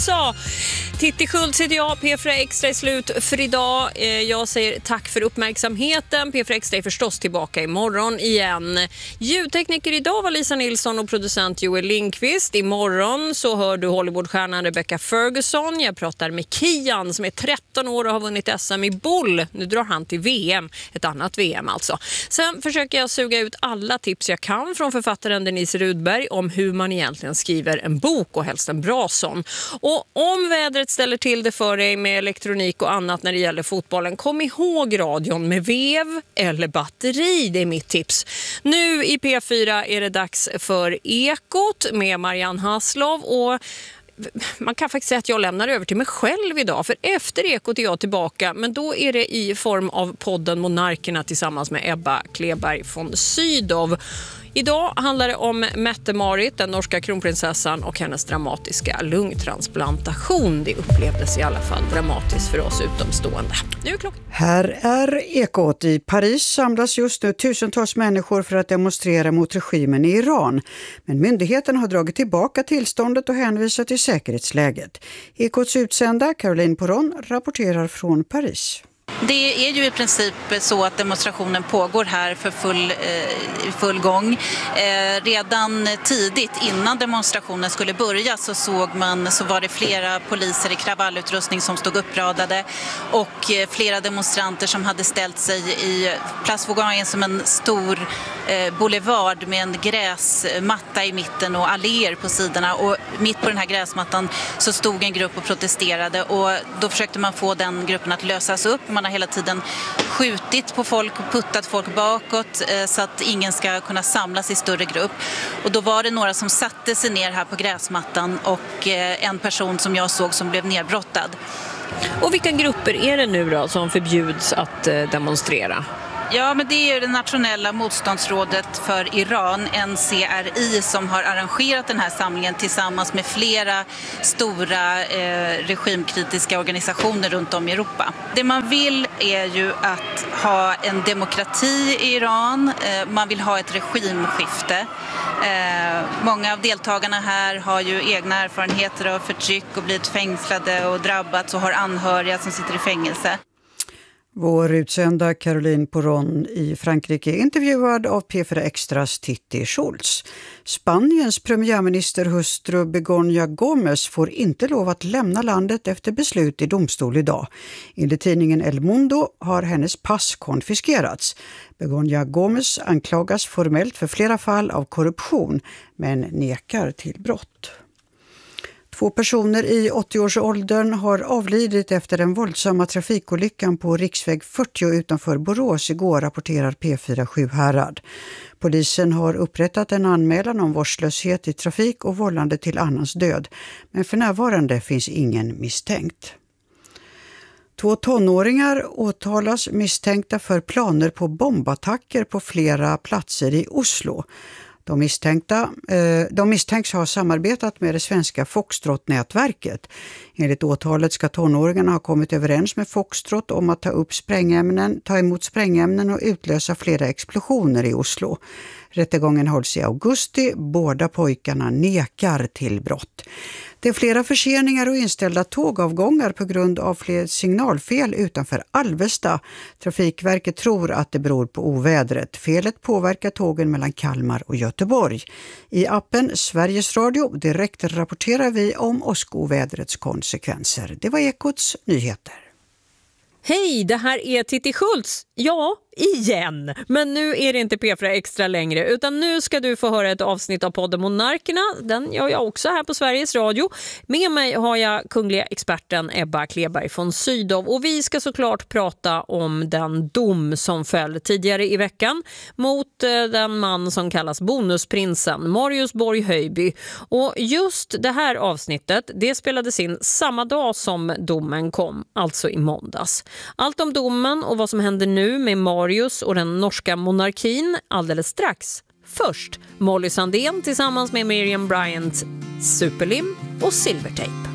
USA. Titti Schultz heter jag, P4 Extra är slut för idag. Jag säger tack för uppmärksamheten. P4 Extra är förstås tillbaka imorgon igen. Ljudtekniker idag var Lisa Nilsson och producent Joel Lindqvist. Imorgon så hör du Hollywoodstjärnan Rebecca Ferguson. Jag pratar med Kian som är 13 år och har vunnit SM i boll. Nu drar han till VM, ett annat VM alltså. Sen försöker jag suga ut alla tips jag kan från författaren Denise Rudberg om hur man egentligen skriver en bok och helst en bra sån. Och om vädret ställer till det för dig med elektronik och annat när det gäller fotbollen, kom ihåg radion med vev eller batteri, det är mitt tips. Nu i P4 är det dags för Ekot med Marianne Haslov och man kan faktiskt säga att jag lämnar över till mig själv idag, för efter Ekot är jag tillbaka, men då är det i form av podden Monarkerna tillsammans med Ebba Kleberg von Sydow. Idag handlar det om Mette-Marit, den norska kronprinsessan, och hennes dramatiska lungtransplantation. Det upplevdes i alla fall dramatiskt för oss utomstående. Nu är klockan. Här är Ekot. I Paris samlas just nu tusentals människor för att demonstrera mot regimen i Iran. Men myndigheten har dragit tillbaka tillståndet och hänvisar till säkerhetsläget. Ekots utsända Caroline Poron rapporterar från Paris. Det är ju i princip så att demonstrationen pågår här för full gång. Redan tidigt innan demonstrationen skulle börja så var det flera poliser i kravallutrustning som stod uppradade och flera demonstranter som hade ställt sig i Place Vaugarn som en stor boulevard med en gräsmatta i mitten och alléer på sidorna, och mitt på den här gräsmattan så stod en grupp och protesterade, och då försökte man få den gruppen att lösas upp. Man har hela tiden skjutit på folk och puttat folk bakåt så att ingen ska kunna samlas i större grupp. Och då var det några som satte sig ner här på gräsmattan och en person som jag såg som blev nedbrottad. Och vilka grupper är det nu då som förbjuds att demonstrera? Ja, men det är ju det nationella motståndsrådet för Iran, NCRI, som har arrangerat den här samlingen tillsammans med flera stora regimkritiska organisationer runt om i Europa. Det man vill är ju att ha en demokrati i Iran, man vill ha ett regimskifte. Många av deltagarna här har ju egna erfarenheter av förtryck och blivit fängslade och drabbats och har anhöriga som sitter i fängelse. Vår utsända Caroline Poron i Frankrike intervjuad av P4 Extras Titti Schultz. Spaniens premiärministerhustru Begoña Gómez får inte lov att lämna landet efter beslut i domstol idag. Enligt tidningen El Mundo har hennes pass konfiskerats. Begoña Gómez anklagas formellt för flera fall av korruption men nekar till brott. 2 personer i 80-årsåldern har avlidit efter den våldsamma trafikolyckan på riksväg 40 utanför Borås igår, rapporterar P4 Sjuhärad. Polisen har upprättat en anmälan om vårdslöshet i trafik och vållande till annans död, men för närvarande finns ingen misstänkt. 2 tonåringar åtalas misstänkta för planer på bombattacker på flera platser i Oslo. De misstänks ha samarbetat med det svenska Foxtrot-nätverket. Enligt åtalet ska tonåringarna ha kommit överens med Foxtrot om att ta emot sprängämnen och utlösa flera explosioner i Oslo. Rättegången hålls i augusti. Båda pojkarna nekar till brott. Det är flera förseningar och inställda tågavgångar på grund av fler signalfel utanför Alvesta. Trafikverket tror att det beror på ovädret. Felet påverkar tågen mellan Kalmar och Göteborg. I appen Sveriges Radio direkt rapporterar vi om åskovädrets konsekvenser. Det var Ekots nyheter. Hej, det här är Titti Schultz. Ja, igen. Men nu är det inte P4 Extra längre, utan nu ska du få höra ett avsnitt av podden Monarkerna. Den gör jag också här på Sveriges Radio. Med mig har jag kungliga experten Ebba Kleberg von Sydow, och vi ska såklart prata om den dom som föll tidigare i veckan mot den man som kallas bonusprinsen, Marius Borg Höjby. Och just det här avsnittet, det spelades in samma dag som domen kom, alltså i måndags. Allt om domen och vad som händer nu med Marius och den norska monarkin alldeles strax. Först Molly Sandén tillsammans med Miriam Bryant, Superlim och Silvertape.